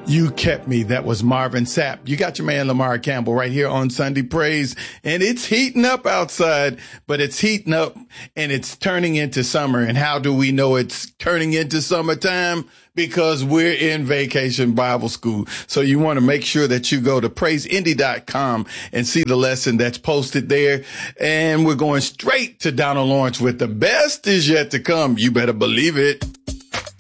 You Kept Me. That was Marvin Sapp. You got your man Lamar Campbell right here on Sunday Praise. And it's heating up outside, but it's heating up and it's turning into summer. And how do we know it's turning into summertime? Because we're in Vacation Bible School. So you want to make sure that you go to praiseindy.com and see the lesson that's posted there. And we're going straight to Donald Lawrence with the best is yet to come. You better believe it.